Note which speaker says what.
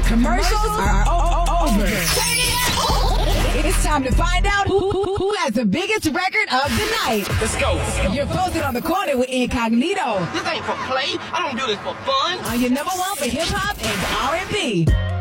Speaker 1: Commercials are over. It's time to find out who has the biggest record of the night.
Speaker 2: Let's go.
Speaker 1: You're posted on the corner with Incognito.
Speaker 2: This ain't for play. I don't do this for fun.
Speaker 1: On your number one for hip hop and R&B.